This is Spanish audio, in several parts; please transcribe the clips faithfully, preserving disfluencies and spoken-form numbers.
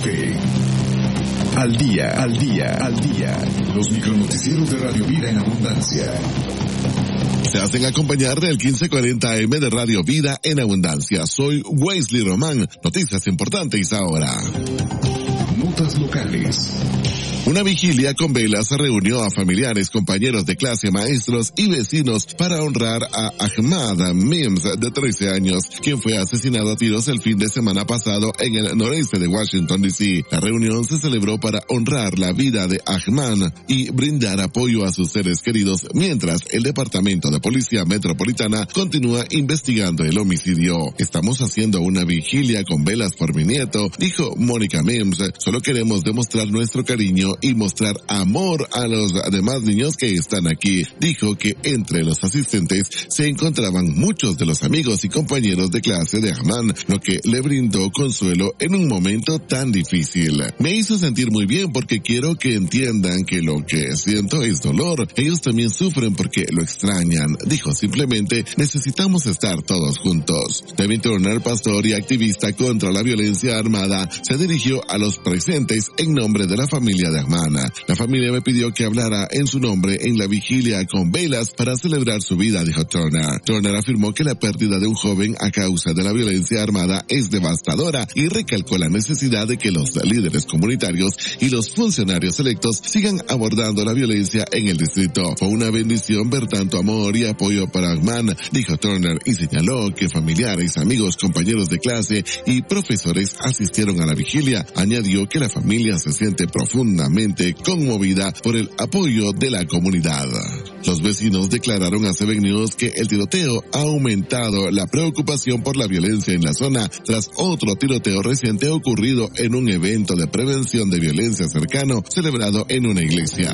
Fe. Al día, al día, al día. Los micronoticieros de Radio Vida en Abundancia. Se hacen acompañar del quince cuarenta A M de Radio Vida en Abundancia. Soy Wesley Román. Noticias importantes ahora. Notas locales. Una vigilia con velas reunió a familiares, compañeros de clase, maestros y vecinos para honrar a Ahmad Mims, de trece años, quien fue asesinado a tiros el fin de semana pasado en el noreste de Washington, D C La reunión se celebró para honrar la vida de Ahmad y brindar apoyo a sus seres queridos, mientras el Departamento de Policía Metropolitana continúa investigando el homicidio. Estamos haciendo una vigilia con velas por mi nieto, dijo Mónica Mims. Solo queremos demostrar nuestro cariño y mostrar amor a los demás niños que están aquí. Dijo que entre los asistentes se encontraban muchos de los amigos y compañeros de clase de Ahmad, lo que le brindó consuelo en un momento tan difícil. Me hizo sentir muy bien porque quiero que entiendan que lo que siento es dolor. Ellos también sufren porque lo extrañan. Dijo, simplemente necesitamos estar todos juntos. David Turner, pastor y activista contra la violencia armada, se dirigió a los presentes en nombre de la familia de Ahmad. La familia me pidió que hablara en su nombre en la vigilia con velas para celebrar su vida, dijo Turner. Turner afirmó que la pérdida de un joven a causa de la violencia armada es devastadora y recalcó la necesidad de que los líderes comunitarios y los funcionarios electos sigan abordando la violencia en el distrito. Fue una bendición ver tanto amor y apoyo para Ahmad, dijo Turner, y señaló que familiares, amigos, compañeros de clase y profesores asistieron a la vigilia. Añadió que la familia se siente profundamente conmovida por el apoyo de la comunidad. Los vecinos declararon a Seven News que el tiroteo ha aumentado la preocupación por la violencia en la zona tras otro tiroteo reciente ocurrido en un evento de prevención de violencia cercano celebrado en una iglesia.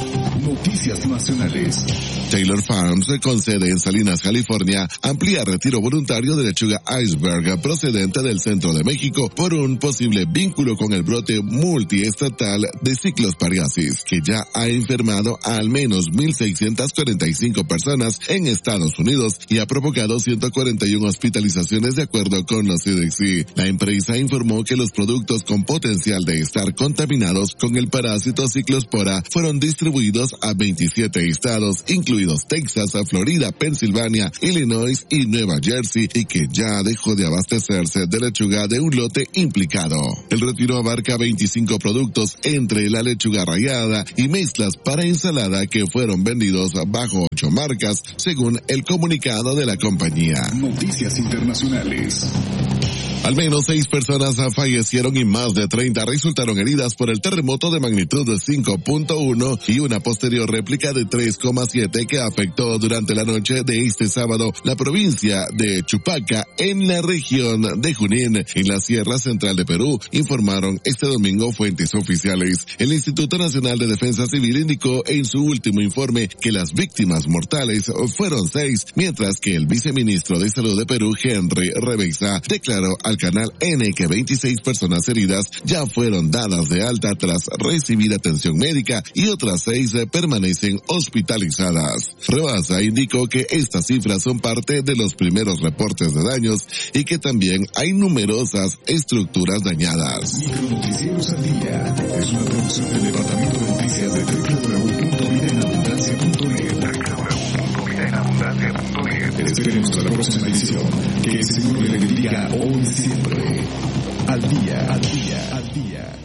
Noticias nacionales. Taylor Farms, con sede en Salinas, California, amplía retiro voluntario de lechuga iceberg procedente del centro de México por un posible vínculo con el brote multiestatal de Cyclosporiasis, que ya ha enfermado a al menos mil seiscientas cuarenta y cinco personas en Estados Unidos y ha provocado ciento cuarenta y una hospitalizaciones de acuerdo con los C D C. La empresa informó que los productos con potencial de estar contaminados con el parásito Cyclospora fueron distribuidos a veintisiete estados, incluidos Texas, Florida, Pensilvania, Illinois y Nueva Jersey, y que ya dejó de abastecerse de lechuga de un lote implicado. El retiro abarca veinticinco productos entre la lechuga rallada y mezclas para ensalada que fueron vendidos bajo ocho marcas, según el comunicado de la compañía. Noticias internacionales. Al menos seis personas fallecieron y más de treinta resultaron heridas por el terremoto de magnitud de cinco punto uno y una posterior réplica de tres coma siete que afectó durante la noche de este sábado la provincia de Chupaca en la región de Junín, en la Sierra Central de Perú, informaron este domingo fuentes oficiales. El Instituto Nacional de Defensa Civil indicó en su último informe que las víctimas mortales fueron seis, mientras que el viceministro de Salud de Perú, Henry Rebeiza, declaró al canal N que veintiséis personas heridas ya fueron dadas de alta tras recibir atención médica y otras seis permanecen hospitalizadas. Rebeiza indicó que estas cifras son parte de los primeros reportes de daños y que también hay numerosas estructuras dañadas. Micronoticieros al día es una producción del Departamento de Noticias de doble u doble u doble u punto vida en abundancia punto net. doble u doble u doble u punto vida en abundancia punto net. Esperemos a la próxima edición. Que el Señor le bendiga hoy y siempre. Al día, al día, al día.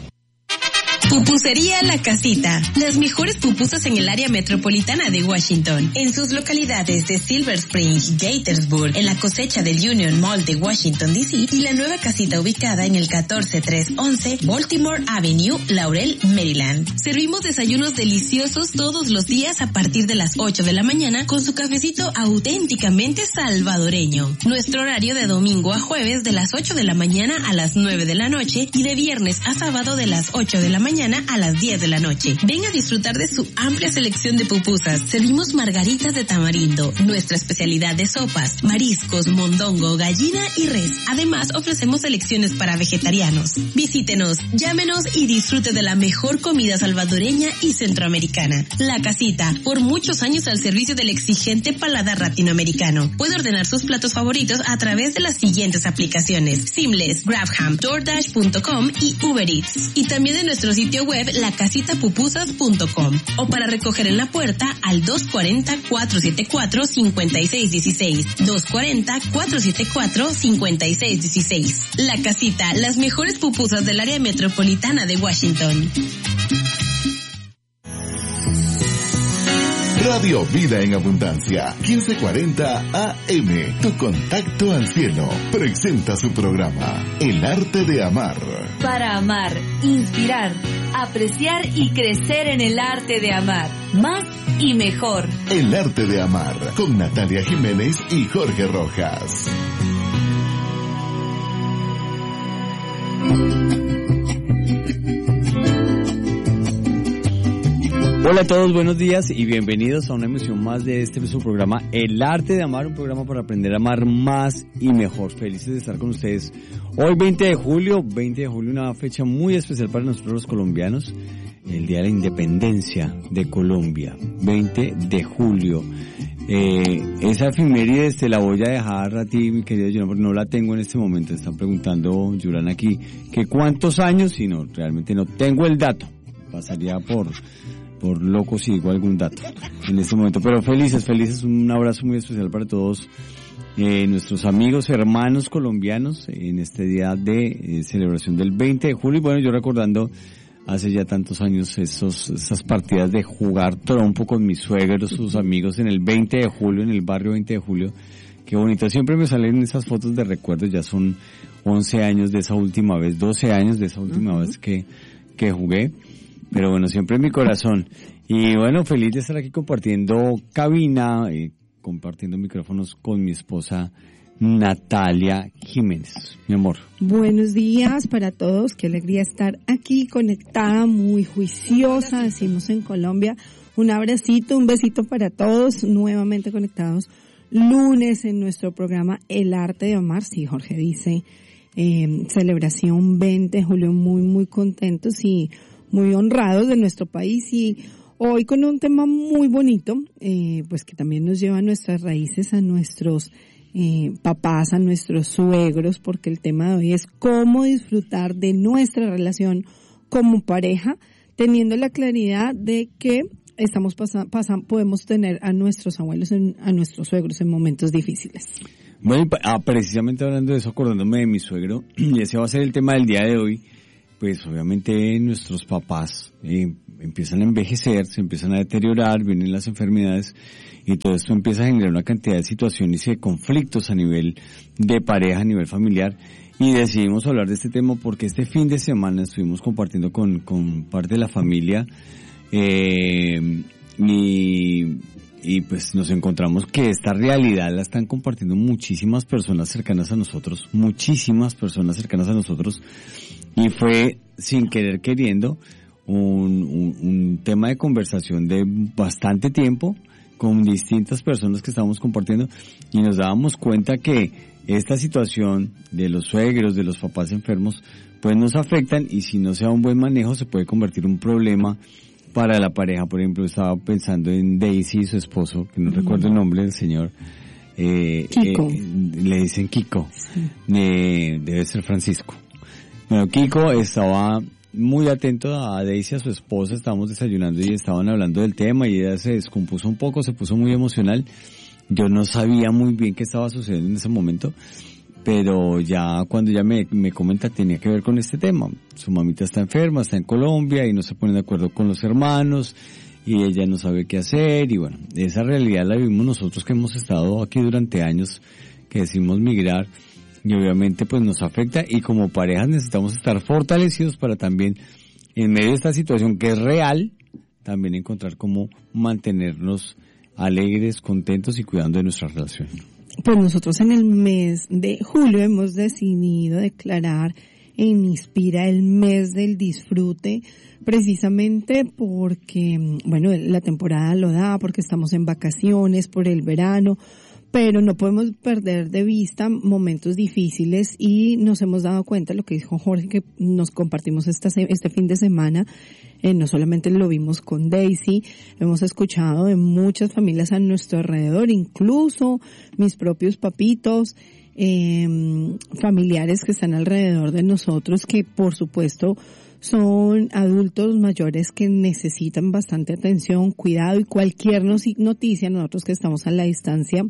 Pupusería La Casita. Las mejores pupusas en el área metropolitana de Washington. En sus localidades de Silver Spring, Gaithersburg, en la cosecha del Union Mall de Washington, D C y la nueva casita ubicada en el catorce trescientos once Baltimore Avenue, Laurel, Maryland. Servimos desayunos deliciosos todos los días a partir de las ocho de la mañana con su cafecito auténticamente salvadoreño. Nuestro horario de domingo a jueves de las ocho de la mañana a las nueve de la noche y de viernes a sábado de las ocho de la mañana mañana a las diez de la noche. Ven a disfrutar de su amplia selección de pupusas. Servimos margaritas de tamarindo, nuestra especialidad de sopas, mariscos, mondongo, gallina y res. Además, ofrecemos selecciones para vegetarianos. Visítenos, llámenos y disfrute de la mejor comida salvadoreña y centroamericana. La Casita, por muchos años al servicio del exigente paladar latinoamericano. Puede ordenar sus platos favoritos a través de las siguientes aplicaciones: Seamless, Grabham, DoorDash punto com y Uber Eats. Y también de nuestro sitio web la casita pupusas punto com. O para recoger en la puerta al dos cuatro cero, cuatro siete cuatro, cinco seis uno seis. dos cuatro cero, cuatro siete cuatro, cinco seis uno seis. La Casita, las mejores pupusas del área metropolitana de Washington. Radio Vida en Abundancia, quince cuarenta A M, tu contacto al cielo, presenta su programa, El Arte de Amar. Para amar, inspirar, apreciar y crecer en el arte de amar, más y mejor. El Arte de Amar, con Natalia Jiménez y Jorge Rojas. Hola a todos, buenos días y bienvenidos a una emisión más de este su programa El Arte de Amar, un programa para aprender a amar más y mejor. Felices de estar con ustedes hoy veinte de julio, veinte de julio, una fecha muy especial para nosotros los colombianos, el Día de la Independencia de Colombia, veinte de julio. Eh, esa efeméride te la voy a dejar a ti, mi querida Yolanda, porque no la tengo en este momento. Están preguntando, Yolanda, aquí, que cuántos años, y no, realmente no tengo el dato. Pasaría por... por loco si digo algún dato en este momento, pero felices, felices, un abrazo muy especial para todos eh, nuestros amigos, hermanos colombianos en este día de eh, celebración del veinte de julio, y bueno, yo recordando hace ya tantos años esos, esas partidas de jugar trompo con mis suegros, sus amigos en el veinte de julio, en el barrio veinte de julio, qué bonito, siempre me salen esas fotos de recuerdos, ya son once años de esa última vez, doce años de esa última uh-huh. vez que, que jugué. Pero bueno, siempre en mi corazón. Y bueno, feliz de estar aquí compartiendo cabina, eh, compartiendo micrófonos con mi esposa Natalia Jiménez. Mi amor. Buenos días para todos, qué alegría estar aquí conectada, muy juiciosa, decimos en Colombia. Un abracito, un besito para todos, nuevamente conectados lunes en nuestro programa El Arte de Amar. Sí, Jorge dice, eh, celebración veinte de julio, muy, muy contentos y muy honrados de nuestro país, y hoy con un tema muy bonito, eh, pues que también nos lleva a nuestras raíces, a nuestros eh, papás, a nuestros suegros, porque el tema de hoy es cómo disfrutar de nuestra relación como pareja, teniendo la claridad de que estamos pasando, pasan, podemos tener a nuestros abuelos, en, a nuestros suegros en momentos difíciles. Bueno, ah, precisamente hablando de eso, acordándome de mi suegro, y ese va a ser el tema del día de hoy. Pues obviamente nuestros papás eh, empiezan a envejecer, se empiezan a deteriorar, vienen las enfermedades y todo esto empieza a generar una cantidad de situaciones y de conflictos a nivel de pareja, a nivel familiar, y decidimos hablar de este tema porque este fin de semana estuvimos compartiendo con, con parte de la familia eh, y, y pues nos encontramos que esta realidad la están compartiendo muchísimas personas cercanas a nosotros, muchísimas personas cercanas a nosotros. Y fue, sin querer queriendo, un, un, un tema de conversación de bastante tiempo con distintas personas que estábamos compartiendo, y nos dábamos cuenta que esta situación de los suegros, de los papás enfermos, pues nos afectan, y si no se da un buen manejo se puede convertir en un problema para la pareja. Por ejemplo, estaba pensando en Daisy y su esposo, que no uh-huh. recuerdo el nombre del señor. Eh, Kiko. Eh, le dicen Kiko. Sí. Eh, debe ser Francisco. Bueno, Kiko estaba muy atento a Daisy, a su esposa, estábamos desayunando y estaban hablando del tema y ella se descompuso un poco, se puso muy emocional. Yo no sabía muy bien qué estaba sucediendo en ese momento, pero ya cuando ella me, me comenta tenía que ver con este tema. Su mamita está enferma, está en Colombia y no se ponen de acuerdo con los hermanos y ella no sabe qué hacer, y bueno, esa realidad la vivimos nosotros que hemos estado aquí durante años, que decimos migrar. Y obviamente pues nos afecta, y como parejas necesitamos estar fortalecidos para también, en medio de esta situación que es real, también encontrar cómo mantenernos alegres, contentos y cuidando de nuestra relación. Pues nosotros en el mes de julio hemos decidido declarar en Inspira el mes del disfrute, precisamente porque, bueno, la temporada lo da, porque estamos en vacaciones, por el verano, pero no podemos perder de vista momentos difíciles y nos hemos dado cuenta, lo que dijo Jorge, que nos compartimos esta, este fin de semana, eh, no solamente lo vimos con Daisy, hemos escuchado de muchas familias a nuestro alrededor, incluso mis propios papitos, eh, familiares que están alrededor de nosotros, que por supuesto son adultos mayores que necesitan bastante atención, cuidado, y cualquier noticia, nosotros que estamos a la distancia,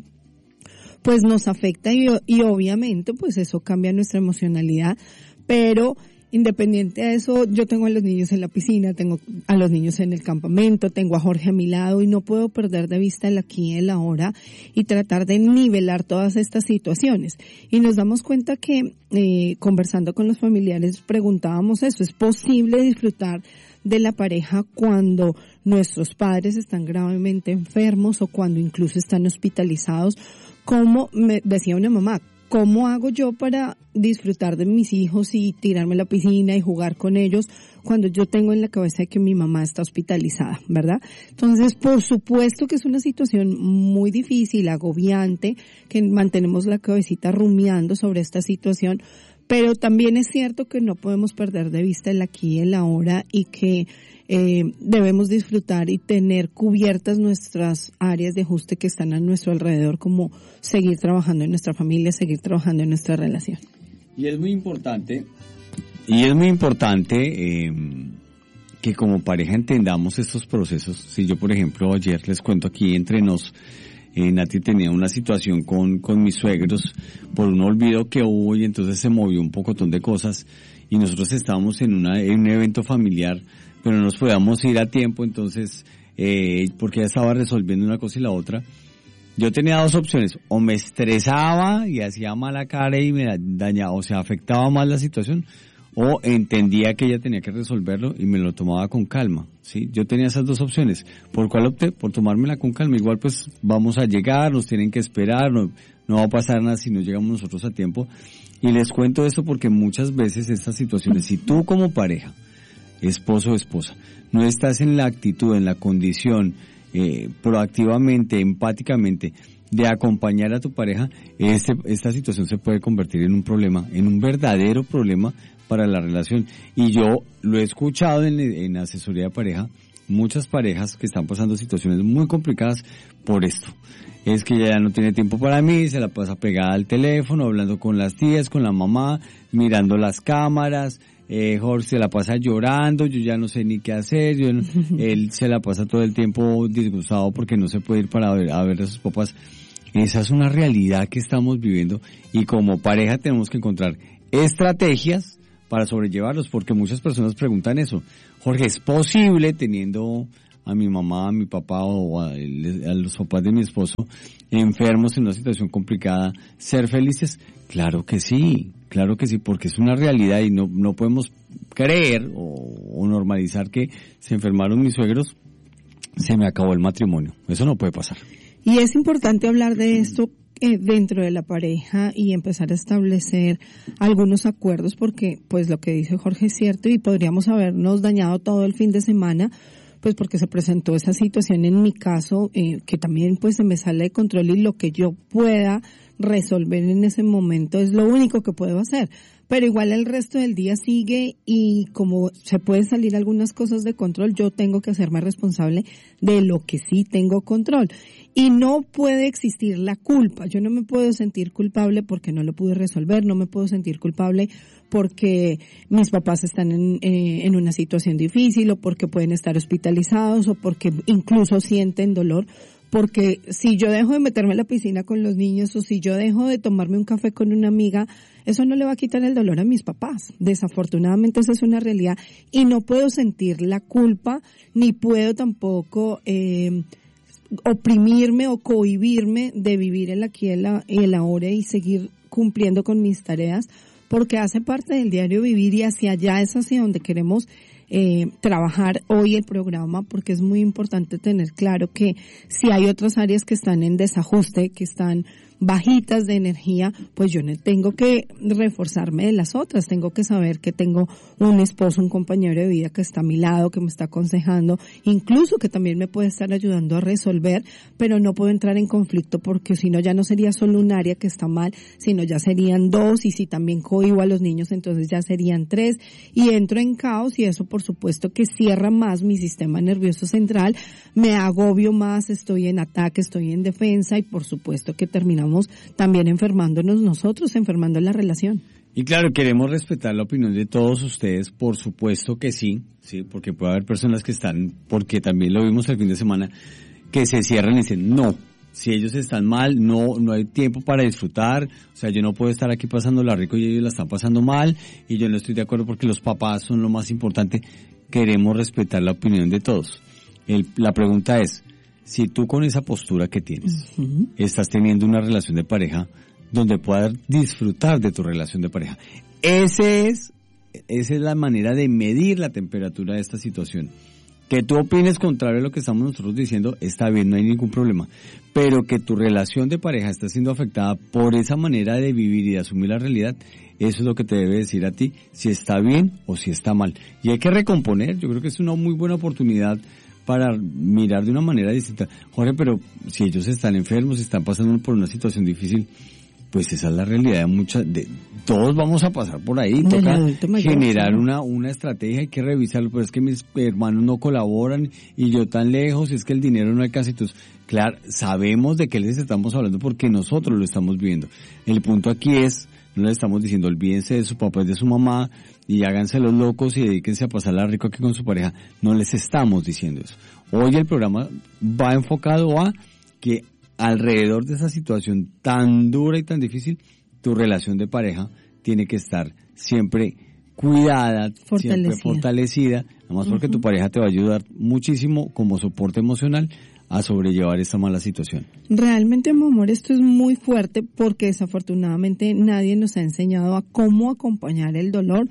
pues nos afecta y, y obviamente pues eso cambia nuestra emocionalidad, pero independiente de eso, yo tengo a los niños en la piscina, tengo a los niños en el campamento, tengo a Jorge a mi lado y no puedo perder de vista el aquí y el ahora y tratar de nivelar todas estas situaciones. Y nos damos cuenta que eh, conversando con los familiares preguntábamos eso, ¿es posible disfrutar de la pareja cuando nuestros padres están gravemente enfermos o cuando incluso están hospitalizados? Como me decía una mamá, ¿cómo hago yo para disfrutar de mis hijos y tirarme a la piscina y jugar con ellos cuando yo tengo en la cabeza que mi mamá está hospitalizada, verdad? Entonces, por supuesto que es una situación muy difícil, agobiante, que mantenemos la cabecita rumiando sobre esta situación, pero también es cierto que no podemos perder de vista el aquí y el ahora y que eh, debemos disfrutar y tener cubiertas nuestras áreas de ajuste que están a nuestro alrededor, como seguir trabajando en nuestra familia, seguir trabajando en nuestra relación. Y es muy importante, y es muy importante eh, que como pareja entendamos estos procesos. Si yo, por ejemplo, ayer les cuento aquí entre nos, Eh, Nati tenía una situación con, con mis suegros por un olvido que hubo y entonces se movió un pocotón de cosas y nosotros estábamos en, una, en un evento familiar, pero no nos podíamos ir a tiempo, entonces, eh, porque ella estaba resolviendo una cosa y la otra. Yo tenía dos opciones, o me estresaba y hacía mala cara y me dañaba, o sea, afectaba más la situación, o entendía que ella tenía que resolverlo y me lo tomaba con calma, ¿sí? Yo tenía esas dos opciones. ¿Por cuál opté? Por tomármela con calma. Igual pues vamos a llegar, nos tienen que esperar, no, no va a pasar nada si no llegamos nosotros a tiempo. Y les cuento esto porque muchas veces estas situaciones, si tú como pareja, esposo o esposa, no estás en la actitud, en la condición, eh, proactivamente, empáticamente, de acompañar a tu pareja, este, esta situación se puede convertir en un problema, en un verdadero problema para la relación. Y yo lo he escuchado en, en asesoría de pareja, muchas parejas que están pasando situaciones muy complicadas por esto. Es que ella ya no tiene tiempo para mí, se la pasa pegada al teléfono, hablando con las tías, con la mamá, mirando las cámaras, eh, Jorge se la pasa llorando, yo ya no sé ni qué hacer, yo no, él se la pasa todo el tiempo disgustado porque no se puede ir para ver, a ver a sus papás. Esa es una realidad que estamos viviendo y como pareja tenemos que encontrar estrategias para sobrellevarlos, porque muchas personas preguntan eso. Jorge, ¿es posible teniendo a mi mamá, a mi papá o a, a los papás de mi esposo enfermos en una situación complicada ser felices? Claro que sí, claro que sí, porque es una realidad y no, no podemos creer o, o normalizar que se enfermaron mis suegros, se me acabó el matrimonio. Eso no puede pasar. Y es importante hablar de esto eh, dentro de la pareja y empezar a establecer algunos acuerdos, porque pues lo que dice Jorge es cierto y podríamos habernos dañado todo el fin de semana, pues porque se presentó esa situación en mi caso, eh, que también pues se me sale de control y lo que yo pueda resolver en ese momento es lo único que puedo hacer. Pero igual el resto del día sigue y como se pueden salir algunas cosas de control, yo tengo que hacerme responsable de lo que sí tengo control. Y no puede existir la culpa. Yo no me puedo sentir culpable porque no lo pude resolver, no me puedo sentir culpable porque mis papás están en, eh, en una situación difícil o porque pueden estar hospitalizados o porque incluso sienten dolor. Porque si yo dejo de meterme en la piscina con los niños o si yo dejo de tomarme un café con una amiga, eso no le va a quitar el dolor a mis papás. Desafortunadamente esa es una realidad y no puedo sentir la culpa ni puedo tampoco eh, oprimirme o cohibirme de vivir el aquí y el, el ahora y seguir cumpliendo con mis tareas porque hace parte del diario vivir y hacia allá es hacia donde queremos Eh, trabajar hoy el programa, porque es muy importante tener claro que si hay otras áreas que están en desajuste, que están bajitas de energía, pues yo no tengo que reforzarme de las otras, tengo que saber que tengo un esposo, un compañero de vida que está a mi lado, que me está aconsejando, incluso que también me puede estar ayudando a resolver, pero no puedo entrar en conflicto porque si no ya no sería solo un área que está mal, sino ya serían dos, y si también cohibo a los niños entonces ya serían tres, y entro en caos, y eso por supuesto que cierra más mi sistema nervioso central, me agobio más, estoy en ataque, estoy en defensa, y por supuesto que terminamos también enfermándonos nosotros, enfermando la relación. Y claro, queremos respetar la opinión de todos ustedes, por supuesto que sí, sí, porque puede haber personas que están, porque también lo vimos el fin de semana, que se cierran y dicen, no, si ellos están mal, no, no hay tiempo para disfrutar, o sea, yo no puedo estar aquí pasándola rico y ellos la están pasando mal, y yo no estoy de acuerdo porque los papás son lo más importante. Queremos respetar la opinión de todos. El, la pregunta es, si tú con esa postura que tienes, uh-huh. estás teniendo una relación de pareja donde puedas disfrutar de tu relación de pareja, ese es, esa es la manera de medir la temperatura de esta situación. Que tú opines contrario a lo que estamos nosotros diciendo, está bien, no hay ningún problema. Pero que tu relación de pareja está siendo afectada por esa manera de vivir y de asumir la realidad, eso es lo que te debe decir a ti, si está bien o si está mal. Y hay que recomponer, yo creo que es una muy buena oportunidad para mirar de una manera distinta. Jorge, pero si ellos están enfermos, están pasando por una situación difícil, pues esa es la realidad de muchas, de, todos vamos a pasar por ahí, toca generar una, una estrategia, hay que revisarlo, pero es que mis hermanos no colaboran y yo tan lejos, es que el dinero no alcanza. Entonces, claro, sabemos de qué les estamos hablando porque nosotros lo estamos viendo. El punto aquí es, no les estamos diciendo olvídense de su papá y de su mamá y háganse los locos y dedíquense a pasarla rico aquí con su pareja, no les estamos diciendo eso. Hoy el programa va enfocado a que alrededor de esa situación tan dura y tan difícil, tu relación de pareja tiene que estar siempre cuidada, fortalecida. siempre fortalecida, además porque uh-huh. tu pareja te va a ayudar muchísimo como soporte emocional a sobrellevar esta mala situación. Realmente, mi amor, esto es muy fuerte porque desafortunadamente nadie nos ha enseñado a cómo acompañar el dolor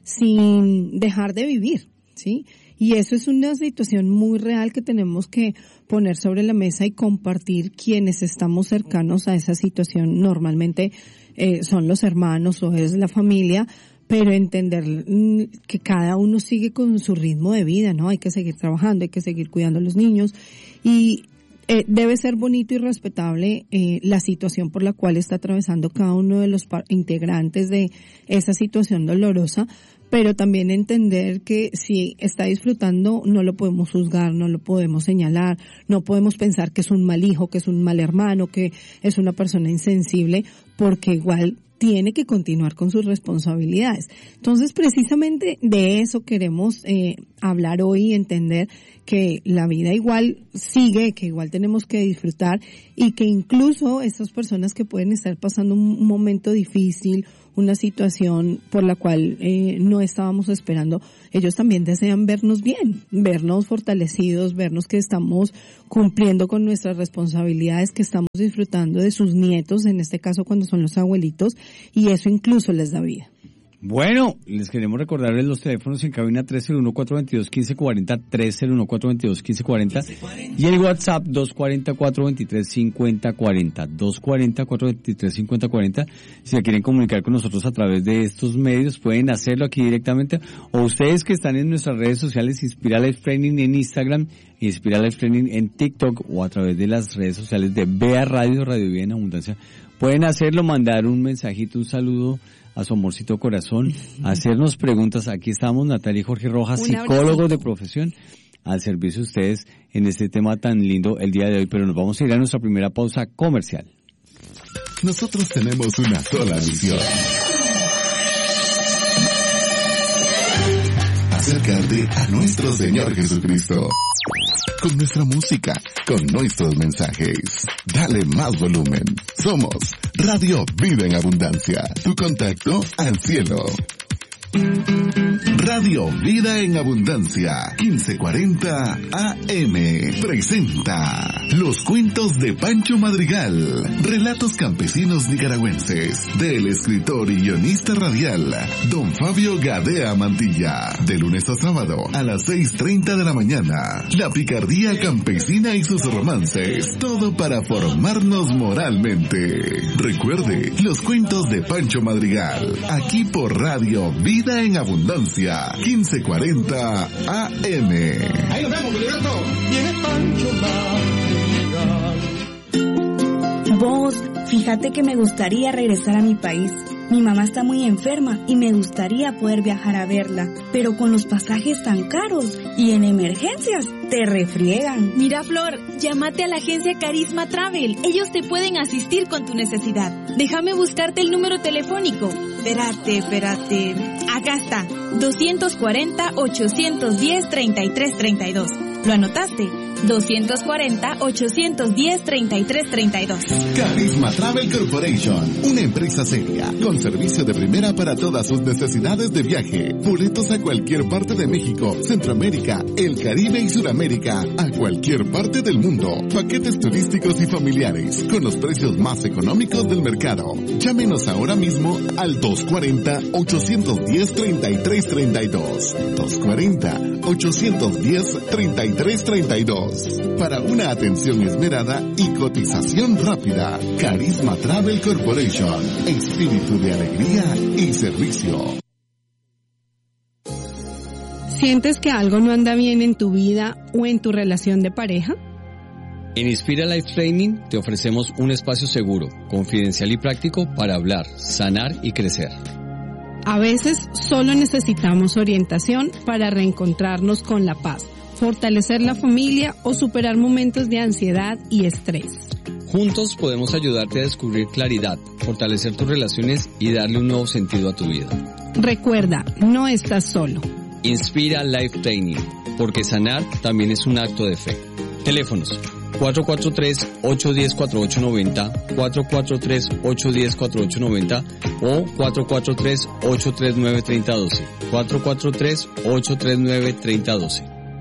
sin dejar de vivir, ¿sí? Y eso es una situación muy real que tenemos que poner sobre la mesa y compartir quienes estamos cercanos a esa situación. Normalmente eh, son los hermanos o es la familia, pero entender que cada uno sigue con su ritmo de vida, ¿no? Hay que seguir trabajando, hay que seguir cuidando a los niños y eh, debe ser bonito y respetable eh, la situación por la cual está atravesando cada uno de los par- integrantes de esa situación dolorosa, pero también entender que si está disfrutando no lo podemos juzgar, no lo podemos señalar, no podemos pensar que es un mal hijo, que es un mal hermano, que es una persona insensible, porque igual tiene que continuar con sus responsabilidades. Entonces, precisamente de eso queremos eh, hablar hoy y entender que la vida igual sigue, que igual tenemos que disfrutar y que incluso estas personas que pueden estar pasando un momento difícil, una situación por la cual eh, no estábamos esperando, ellos también desean vernos bien, vernos fortalecidos, vernos que estamos cumpliendo con nuestras responsabilidades, que estamos disfrutando de sus nietos, en este caso cuando son los abuelitos, y eso incluso les da vida. Bueno, les queremos recordarles los teléfonos en cabina tres cero uno, cuatro dos dos, uno cinco cuatro cero, tres cero uno, cuatro dos dos, uno cinco cuatro cero y el WhatsApp dos cuatro cero, cuatro dos tres, cinco cero cuatro cero, dos cuatro cero, cuatro dos tres, cinco cero cuatro cero. Si quieren comunicar con nosotros a través de estos medios, pueden hacerlo aquí directamente, o ustedes que están en nuestras redes sociales, Inspira Life Training en Instagram, Inspira Life Training en TikTok, o a través de las redes sociales de Vea Radio, Radio Vida en Abundancia, pueden hacerlo, mandar un mensajito, un saludo a su amorcito corazón, hacernos preguntas. Aquí estamos, Natalia y Jorge Rojas, psicólogos de profesión, al servicio de ustedes en este tema tan lindo el día de hoy, pero nos vamos a ir a nuestra primera pausa comercial. Nosotros tenemos una sola misión: acercarte a nuestro Señor Jesucristo. Con nuestra música, con nuestros mensajes. Dale más volumen. Somos Radio Vida en Abundancia. Tu contacto al cielo. Radio Vida en Abundancia, quince cuarenta A M, presenta Los Cuentos de Pancho Madrigal, relatos campesinos nicaragüenses, del escritor y guionista radial, don Fabio Gadea Mantilla, de lunes a sábado a las seis treinta de la mañana. La picardía campesina y sus romances, todo para formarnos moralmente. Recuerde, Los Cuentos de Pancho Madrigal, aquí por Radio Vida en Abundancia, quince cuarenta A M. Ahí nos vemos, Gilberto. Viene Pancho Madrigal. Vos, fíjate que me gustaría regresar a mi país. Mi mamá está muy enferma y me gustaría poder viajar a verla, pero con los pasajes tan caros y en emergencias te refriegan. Mira, Flor, llámate a la agencia Carisma Travel. Ellos te pueden asistir con tu necesidad. Déjame buscarte el número telefónico. Espérate, espérate. Acá está. dos cuarenta, ochocientos diez, treinta y tres treinta y dos. ¿Lo anotaste? dos cuarenta, ochocientos diez, treinta y tres treinta y dos. Carisma Travel Corporation, una empresa seria, con servicio de primera para todas sus necesidades de viaje. Boletos a cualquier parte de México, Centroamérica, el Caribe y Suramérica, a cualquier parte del mundo. Paquetes turísticos y familiares, con los precios más económicos del mercado. Llámenos ahora mismo al dos cuarenta, ochocientos diez, treinta y tres treinta y dos. dos cuarenta, ochocientos diez, treinta y tres treinta y dos. Para una atención esmerada y cotización rápida. Carisma Travel Corporation. Espíritu de alegría y servicio. ¿Sientes que algo no anda bien en tu vida o en tu relación de pareja? En Inspira Life Training te ofrecemos un espacio seguro, confidencial y práctico para hablar, sanar y crecer. A veces solo necesitamos orientación para reencontrarnos con la paz, fortalecer la familia o superar momentos de ansiedad y estrés. Juntos podemos ayudarte a descubrir claridad, fortalecer tus relaciones y darle un nuevo sentido a tu vida. Recuerda, no estás solo. Inspira Life Training, porque sanar también es un acto de fe. Teléfonos cuatro cuatro tres, ocho uno cero, cuatro ocho nueve cero, cuatro cuatro tres, ocho uno cero, cuatro ocho nueve cero o cuatro cuatro tres, ocho tres nueve, tres cero uno dos, cuatro cuatro tres, ocho tres nueve, tres cero uno dos.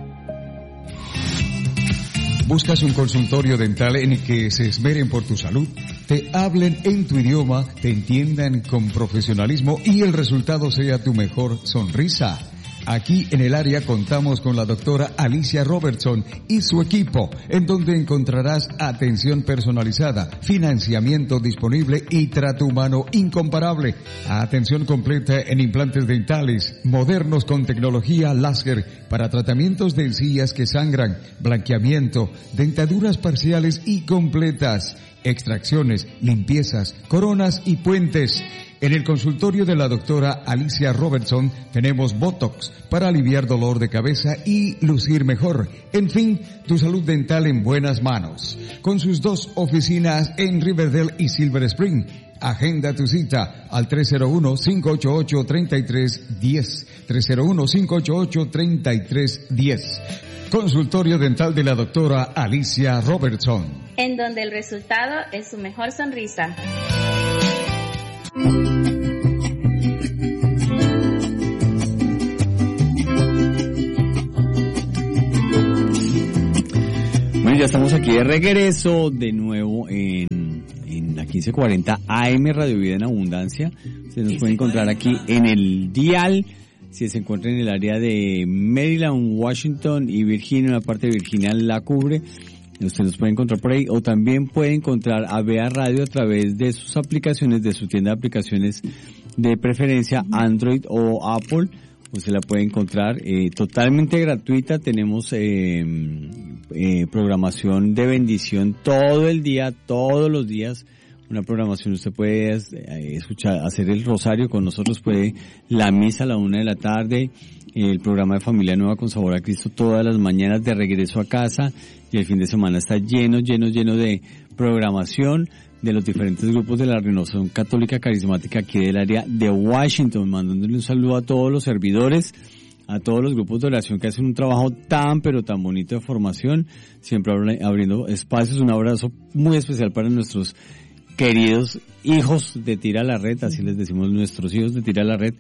¿Buscas un consultorio dental en el que se esmeren por tu salud? Te hablen en tu idioma, te entiendan con profesionalismo y el resultado sea tu mejor sonrisa. Aquí en el área contamos con la doctora Alicia Robertson y su equipo, en donde encontrarás atención personalizada, financiamiento disponible y trato humano incomparable. Atención completa en implantes dentales, modernos con tecnología láser para tratamientos de encías que sangran, blanqueamiento, dentaduras parciales y completas, extracciones, limpiezas, coronas y puentes. En el consultorio de la doctora Alicia Robertson tenemos Botox para aliviar dolor de cabeza y lucir mejor. En fin, tu salud dental en buenas manos. Con sus dos oficinas en Riverdale y Silver Spring. Agenda tu cita al tres cero uno, cinco ocho ocho, tres tres uno cero. tres cero uno, cinco ocho ocho, tres tres uno cero. Consultorio dental de la doctora Alicia Robertson. En donde el resultado es su mejor sonrisa. Bueno, ya estamos aquí de regreso de nuevo en, en la quince cuarenta A M Radio Vida en Abundancia. Ustedes nos pueden encontrar aquí en el dial, si se encuentra en el área de Maryland, Washington y Virginia, la parte de Virginia la cubre. Usted nos puede encontrar por ahí, o también puede encontrar a Vea Radio a través de sus aplicaciones, de su tienda de aplicaciones de preferencia Android o Apple. Usted la puede encontrar eh, totalmente gratuita. Tenemos eh, eh, programación de bendición todo el día, todos los días. Una programación, usted puede eh, escuchar, hacer el rosario con nosotros, puede la misa a la una de la tarde, el programa de Familia Nueva con Sabor a Cristo todas las mañanas de regreso a casa, y el fin de semana está lleno, lleno, lleno de programación de los diferentes grupos de la Renovación Católica Carismática aquí del área de Washington, mandándole un saludo a todos los servidores, a todos los grupos de oración que hacen un trabajo tan pero tan bonito de formación, siempre abriendo espacios. Un abrazo muy especial para nuestros queridos hijos de Tira la Red, así les decimos, nuestros hijos de Tira la Red,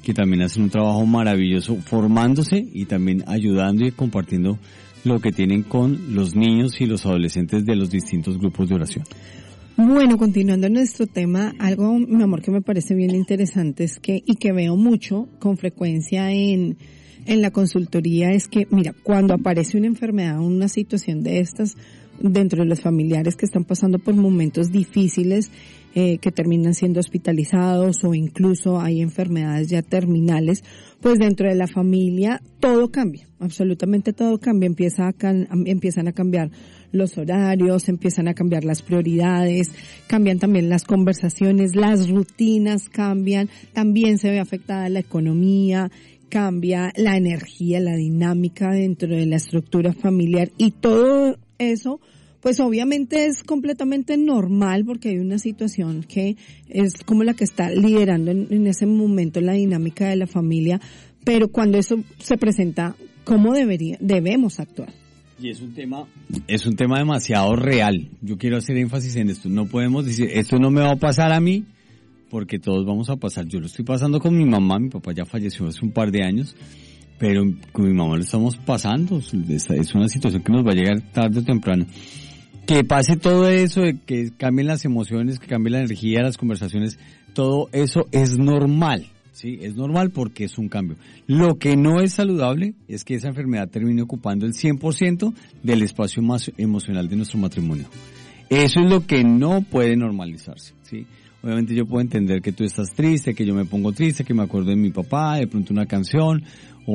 que también hacen un trabajo maravilloso formándose y también ayudando y compartiendo lo que tienen con los niños y los adolescentes de los distintos grupos de oración. Bueno, continuando nuestro tema, algo, mi amor, que me parece bien interesante es que, y que veo mucho con frecuencia en, en la consultoría, es que, mira, cuando aparece una enfermedad o una situación de estas dentro de los familiares que están pasando por momentos difíciles, eh, que terminan siendo hospitalizados o incluso hay enfermedades ya terminales, pues dentro de la familia todo cambia, absolutamente todo cambia, empieza a can, empiezan a cambiar los horarios, empiezan a cambiar las prioridades, cambian también las conversaciones, las rutinas cambian, también se ve afectada la economía, cambia la energía, la dinámica dentro de la estructura familiar y todo eso, pues obviamente es completamente normal porque hay una situación que es como la que está liderando en, en ese momento la dinámica de la familia, pero cuando eso se presenta, ¿cómo debería, debemos actuar? Y es un tema, es un tema demasiado real. Yo quiero hacer énfasis en esto. No podemos decir, esto no me va a pasar a mí, porque todos vamos a pasar. Yo lo estoy pasando con mi mamá, mi papá ya falleció hace un par de años, pero con mi mamá lo estamos pasando. Es una situación que nos va a llegar tarde o temprano. Que pase todo eso, que cambien las emociones, que cambie la energía, las conversaciones, todo eso es normal. Sí, es normal porque es un cambio. Lo que no es saludable es que esa enfermedad termine ocupando el cien por ciento del espacio más emocional de nuestro matrimonio. Eso es lo que no puede normalizarse, ¿sí? Obviamente yo puedo entender que tú estás triste, que yo me pongo triste, que me acuerdo de mi papá, de pronto una canción,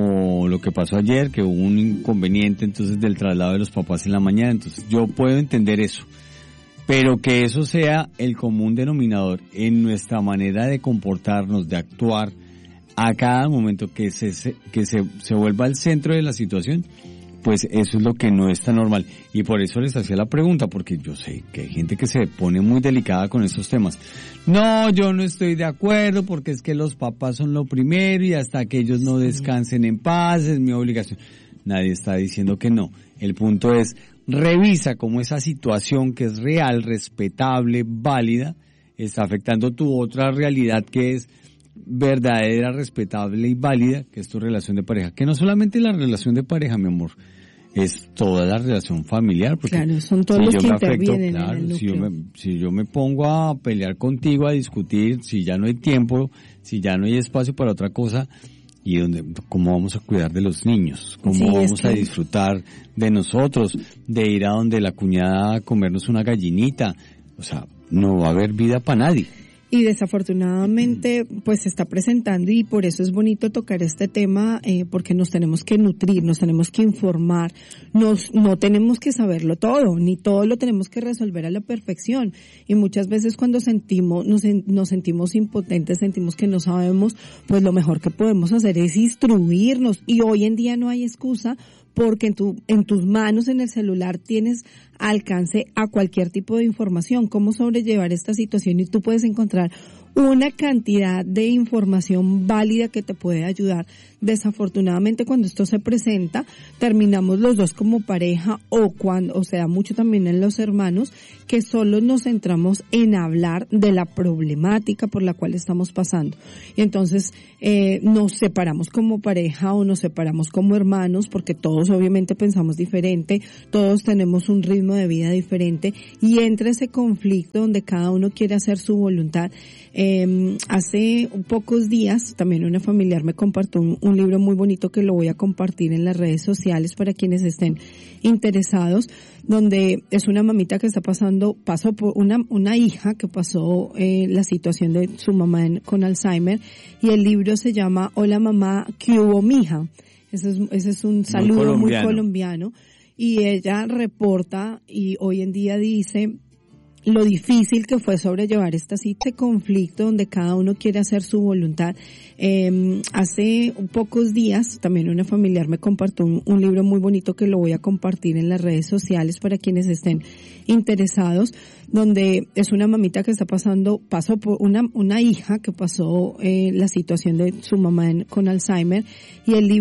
o lo que pasó ayer, que hubo un inconveniente entonces del traslado de los papás en la mañana, entonces yo puedo entender eso. Pero que eso sea el común denominador en nuestra manera de comportarnos, de actuar, a cada momento que se, que se, se vuelva el centro de la situación, pues eso es lo que no está normal. Y por eso les hacía la pregunta, porque yo sé que hay gente que se pone muy delicada con estos temas. No, yo no estoy de acuerdo porque es que los papás son lo primero y hasta que ellos no descansen en paz es mi obligación. Nadie está diciendo que no. El punto es, revisa cómo esa situación que es real, respetable, válida, está afectando tu otra realidad que es verdadera, respetable y válida, que es tu relación de pareja. Que no solamente la relación de pareja, mi amor, es toda la relación familiar. Porque claro, son todos si los yo que me afecto, intervienen claro, en el si yo, núcleo. me, si yo me pongo a pelear contigo, a discutir, si ya no hay tiempo, si ya no hay espacio para otra cosa, y donde, cómo vamos a cuidar de los niños, cómo Sí, vamos que... a disfrutar de nosotros, de ir a donde la cuñada a comernos una gallinita, o sea, no va a haber vida para nadie. Y desafortunadamente pues se está presentando y por eso es bonito tocar este tema, eh, porque nos tenemos que nutrir, nos tenemos que informar, nos no tenemos que saberlo todo, ni todo lo tenemos que resolver a la perfección. Y muchas veces cuando sentimos, nos, nos sentimos impotentes, sentimos que no sabemos, pues lo mejor que podemos hacer es instruirnos. Y hoy en día no hay excusa porque en tu, en tus manos, en el celular, tienes alcance a cualquier tipo de información, cómo sobrellevar esta situación y tú puedes encontrar una cantidad de información válida que te puede ayudar. Desafortunadamente cuando esto se presenta, terminamos los dos como pareja o cuando, o sea, mucho también en los hermanos, que solo nos centramos en hablar de la problemática por la cual estamos pasando. Y entonces, eh, nos separamos como pareja o nos separamos como hermanos porque todos obviamente pensamos diferente, todos tenemos un ritmo de vida diferente y entra ese conflicto donde cada uno quiere hacer su voluntad. Eh, hace pocos días también una familiar me compartió un, un libro muy bonito que lo voy a compartir en las redes sociales para quienes estén interesados, donde es una mamita que está pasando, pasó por una, una hija que pasó eh, la situación de su mamá en, con Alzheimer, y el libro se llama Hola mamá, ¿qué hubo mija? Ese es, ese es un saludo muy colombiano. muy colombiano, y ella reporta y hoy en día dice lo difícil que fue sobrellevar esta, este conflicto donde cada uno quiere hacer su voluntad. Eh, hace pocos días también una familiar me compartió un, un libro muy bonito que lo voy a compartir en las redes sociales para quienes estén interesados, donde es una mamita que está pasando, pasó por una, una hija que pasó eh, la situación de su mamá en, con Alzheimer, y el libro